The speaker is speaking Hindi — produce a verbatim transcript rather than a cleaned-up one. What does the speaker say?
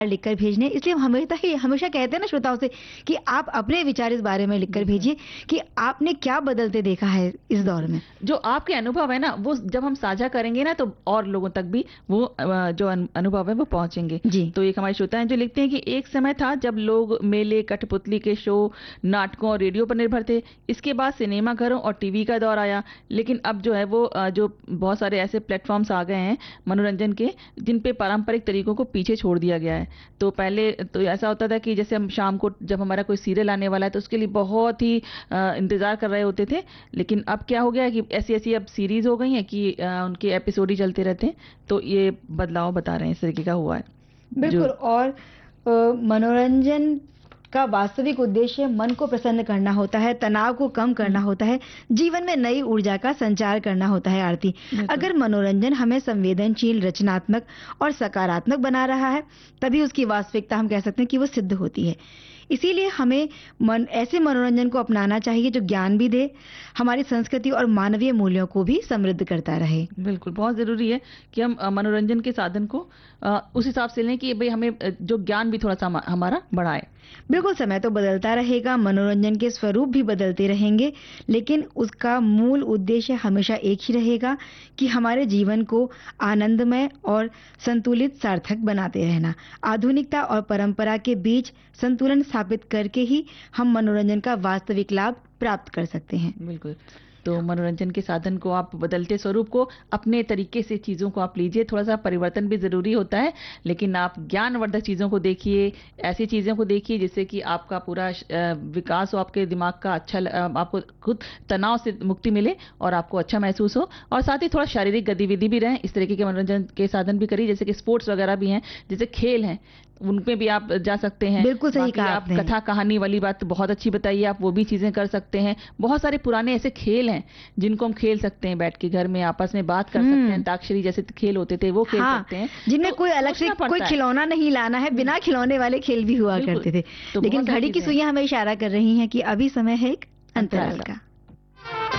लिखकर भेजने, इसलिए हम हमेशा ही हमेशा कहते हैं ना श्रोताओं से कि आप अपने विचार इस बारे में लिखकर भेजिए कि आपने क्या बदलते देखा है इस दौर में। जो आपके अनुभव है ना, वो जब हम साझा करेंगे ना, तो और लोगों तक भी वो अ, जो अन- अनुभव है वो पहुंचेंगे। जी। तो एक हमारे श्रोता हैं जो लिखते हैं कि एक समय था जब लोग मेले, कठपुतली के शो, नाटकों और रेडियो पर निर्भर थे। इसके बाद सिनेमा घरों और टीवी का दौर आया, लेकिन अब जो है वो अ, जो बहुत सारे ऐसे प्लेटफॉर्म्स आ गए हैं मनोरंजन के, जिन पे पारंपरिक तरीकों को पीछे छोड़ दिया गया है। तो पहले तो ऐसा होता था कि जैसे हम शाम को जब हमारा कोई सीरियल आने वाला है तो उसके लिए बहुत ही अ, इंतजार कर रहे होते थे, लेकिन अब क्या हो गया है कि ऐसी ऐसी अब सीरीज हो गई हैं कि अ, उनके एपिसोड ही चलते रहते हैं। तो ये बदलाव बता रहे हैं इस तरीके का हुआ है बिल्कुल। जो और अ, मनोरंजन का वास्तविक उद्देश्य मन को प्रसन्न करना होता है, तनाव को कम करना हम्म, होता है, जीवन में नई ऊर्जा का संचार करना होता है। आरती, बिल्कुल। अगर मनोरंजन हमें संवेदनशील, रचनात्मक और सकारात्मक बना रहा है, तभी उसकी वास्तविकता हम कह सकते हैं कि वो सिद्ध होती है। इसीलिए हमें मन ऐसे मनोरंजन को अपनाना चाहिए जो ज्ञान भी दे, हमारी संस्कृति और मानवीय मूल्यों को भी समृद्ध करता रहे। बिल्कुल, बहुत जरूरी है कि हम अ, मनोरंजन के साधन को अ, उस हिसाब से लें कि भाई हमें अ, जो ज्ञान भी थोड़ा सा हमा- हमारा बढ़ाए। बिल्कुल, समय तो बदलता रहेगा, मनोरंजन के स्वरूप भी बदलते रहेंगे, लेकिन उसका मूल उद्देश्य हमेशा एक ही रहेगा कि हमारे जीवन को आनंदमय और संतुलित, सार्थक बनाते रहना। आधुनिकता और परंपरा के बीच संतुलन स्थापित करके ही हम मनोरंजन का वास्तविक लाभ प्राप्त कर सकते हैं। बिल्कुल। तो मनोरंजन के साधन को आप बदलते स्वरूप को अपने तरीके से चीज़ों को आप लीजिए। थोड़ा सा परिवर्तन भी ज़रूरी होता है, लेकिन आप ज्ञानवर्धक चीज़ों को देखिए, ऐसी चीज़ों को देखिए जिससे कि आपका पूरा श- अ, विकास हो, आपके दिमाग का अच्छा ल- अ, आपको खुद तनाव से मुक्ति मिले और आपको अच्छा महसूस हो। और साथ ही थोड़ा शारीरिक गतिविधि भी रहे, इस तरीके के मनोरंजन के साधन भी करिए, जैसे कि स्पोर्ट्स वगैरह भी हैं, जैसे खेल हैं, उनपे भी आप जा सकते हैं। बिल्कुल सही बाकी कहा आप आपने। कथा कहानी वाली बात तो बहुत अच्छी बताइए, आप वो भी चीज़ें कर सकते हैं। बहुत सारे पुराने ऐसे खेल हैं जिनको हम खेल सकते हैं, बैठ के घर में आपस में बात कर सकते हैं, हम्म। अंताक्षरी जैसे खेल होते थे वो खेल हाँ, सकते हैं। जिनमें तो कोई अलग से सोचना कोई पड़ता है। खिलौना नहीं लाना है, हम्म, बिना खिलौने वाले खेल भी हुआ बिल्कुल। करते थे। तो लेकिन बहुत सारी घड़ी की चीजें हैं। सुइयां हमें इशारा कर रही हैं कि अभी समय है एक अंतराल अंतराल का। का।